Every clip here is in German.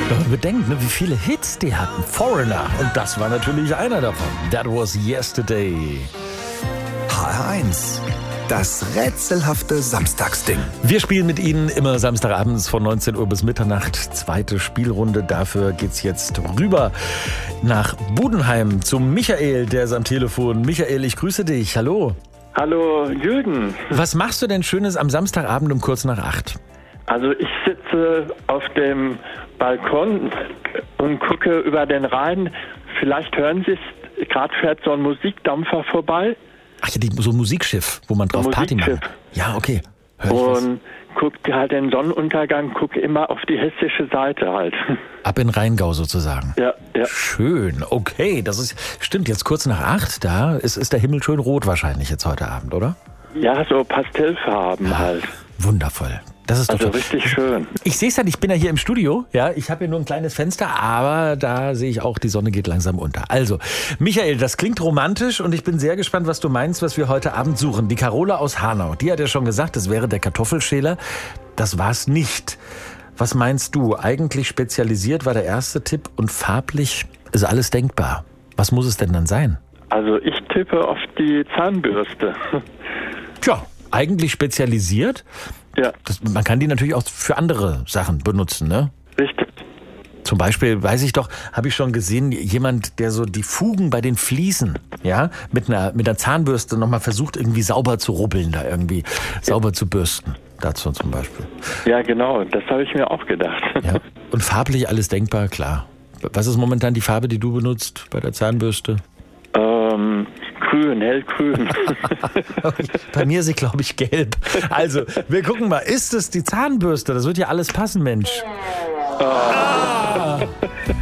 Wenn man bedenkt, wie viele Hits die hatten. Foreigner. Und das war natürlich einer davon. That was yesterday. HR1. Das rätselhafte Samstagsding. Wir spielen mit Ihnen immer Samstagabends von 19 Uhr bis Mitternacht. Zweite Spielrunde. Dafür geht's jetzt rüber nach Budenheim zum Michael, der ist am Telefon. Michael, ich grüße dich. Hallo. Hallo Jürgen. Was machst du denn Schönes am Samstagabend um kurz nach 8? Also ich sitze auf dem Balkon und gucke über den Rhein. Vielleicht hören Sie es, gerade fährt so ein Musikdampfer vorbei. Ach ja, so ein Musikschiff, wo man drauf Party macht. Ja, okay. Hör ich was? Und gucke halt den Sonnenuntergang, gucke immer auf die hessische Seite halt. Ab in Rheingau sozusagen. Ja. Schön, okay. Das ist, stimmt, jetzt kurz nach 8, da ist der Himmel schön rot wahrscheinlich jetzt heute Abend, oder? Ja, so Pastellfarben halt. Wundervoll. Das ist Also doch richtig schön. Ich sehe es ja, ich bin ja hier im Studio. Ja, ich habe hier nur ein kleines Fenster, aber da sehe ich auch, die Sonne geht langsam unter. Also, Michael, das klingt romantisch und ich bin sehr gespannt, was du meinst, was wir heute Abend suchen. Die Carola aus Hanau, die hat ja schon gesagt, das wäre der Kartoffelschäler. Das war's nicht. Was meinst du? Eigentlich spezialisiert war der erste Tipp und farblich ist alles denkbar. Was muss es denn dann sein? Also ich tippe auf die Zahnbürste. Tja, eigentlich spezialisiert. Ja. Man kann die natürlich auch für andere Sachen benutzen, ne? Richtig. Zum Beispiel, weiß ich doch, habe ich schon gesehen, jemand, der so die Fugen bei den Fliesen, ja, mit einer Zahnbürste nochmal versucht, irgendwie sauber zu rubbeln, da irgendwie sauber zu bürsten. Dazu zum Beispiel. Ja, genau, das habe ich mir auch gedacht. Ja. Und farblich alles denkbar, klar. Was ist momentan die Farbe, die du benutzt bei der Zahnbürste? Grün, hellgrün. Bei mir ist sie, glaube ich, gelb. Also, wir gucken mal, ist es die Zahnbürste? Das wird ja alles passen, Mensch. Ah.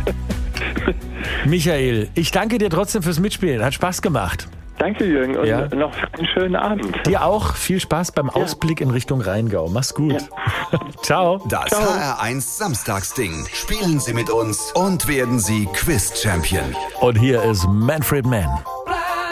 Michael, ich danke dir trotzdem fürs Mitspielen. Hat Spaß gemacht. Danke, Jürgen, und Ja. noch einen schönen Abend. Dir auch viel Spaß beim Ausblick in Richtung Rheingau. Mach's gut. Ciao. Das HR1 Samstagsding. Spielen Sie mit uns und werden Sie Quiz-Champion. Und hier ist Manfred Mann.